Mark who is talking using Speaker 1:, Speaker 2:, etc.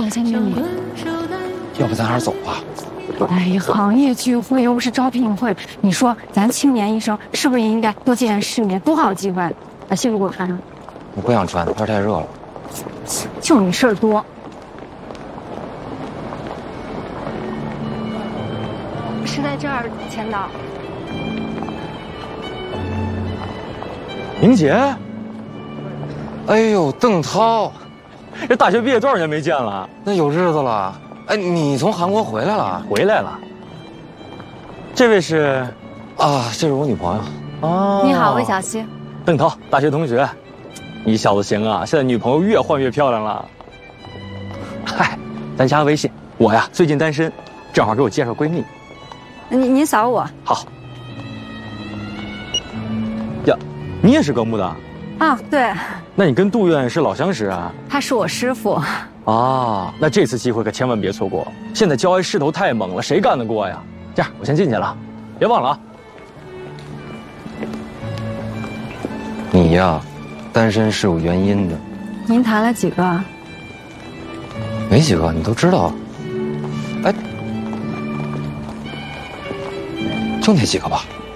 Speaker 1: 一下秘密。
Speaker 2: 要不咱还是走吧？
Speaker 1: 哎呀，行业聚会又不是招聘会，你说咱青年医生是不是应该多见见世面，多好机会？把西服给我穿上。
Speaker 2: 我不想穿，天太热了。
Speaker 1: 就你事儿多。是在这儿签到。
Speaker 3: 明杰，
Speaker 2: 哎呦，邓涛，
Speaker 3: 这大学毕业多少年没见了？
Speaker 2: 那有日子了。哎，你从韩国回来了？
Speaker 3: 回来了。这位是？
Speaker 2: 啊，这是我女朋友。
Speaker 3: 哦，
Speaker 1: 你好，魏小溪。
Speaker 3: 邓涛，大学同学。你小子行啊，现在女朋友越换越漂亮了。嗨，咱加个微信。我呀，最近单身，正好给我介绍闺蜜。
Speaker 1: 您扫我。
Speaker 3: 好。呀，你也是格木的？
Speaker 1: 啊，对。
Speaker 3: 那你跟杜院是老相识啊？
Speaker 1: 他是我师傅。
Speaker 3: 啊，那这次机会可千万别错过。现在交爱势头太猛了，谁干得过呀？这样，我先进去了，别忘了啊。
Speaker 2: 你呀，单身是有原因的。
Speaker 1: 您谈了几个？
Speaker 2: 没几个，你都知道。哎，就那几个吧。